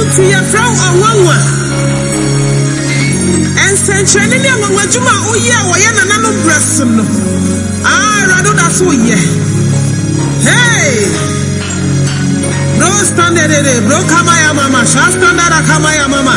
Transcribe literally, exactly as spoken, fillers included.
ti ya from Onwanwa. And Central India Wajuma, oh yeah, Wayana no breast. Ah, Rado, that's oh yeah. Hey, bro, standard, bro, Kamaya Mama, Shastandara Kamaya Mama.